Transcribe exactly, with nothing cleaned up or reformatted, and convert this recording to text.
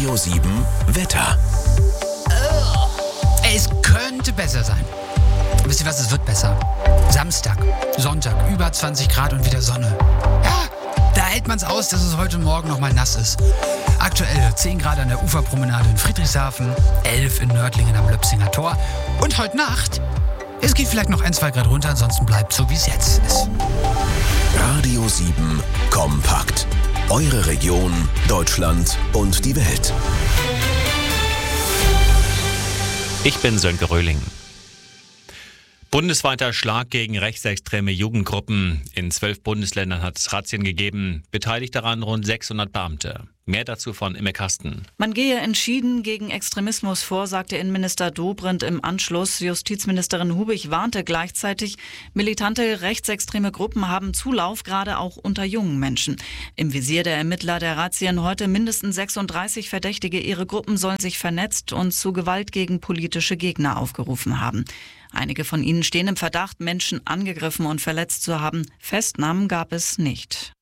Radio sieben Wetter. Es könnte besser sein. Wisst ihr was, es wird besser. Samstag, Sonntag, über zwanzig Grad und wieder Sonne. Ja, da hält man es aus, dass es heute Morgen noch mal nass ist. Aktuell zehn Grad an der Uferpromenade in Friedrichshafen, elf in Nördlingen am Löpsinger Tor. Und heute Nacht, es geht vielleicht noch ein, zwei Grad runter, ansonsten bleibt so, wie es jetzt ist. Radio sieben kompakt. Eure Region, Deutschland und die Welt. Ich bin Sönke Röhling. Bundesweiter Schlag gegen rechtsextreme Jugendgruppen. In zwölf Bundesländern hat es Razzien gegeben. Beteiligt daran rund sechshundert Beamte. Mehr dazu von Imme Kasten. Man gehe entschieden gegen Extremismus vor, sagte Innenminister Dobrindt im Anschluss. Justizministerin Hubig warnte gleichzeitig, militante rechtsextreme Gruppen haben Zulauf, gerade auch unter jungen Menschen. Im Visier der Ermittler der Razzien heute mindestens sechsunddreißig Verdächtige. Ihre Gruppen sollen sich vernetzt und zu Gewalt gegen politische Gegner aufgerufen haben. Einige von ihnen stehen im Verdacht, Menschen angegriffen und verletzt zu haben. Festnahmen gab es nicht.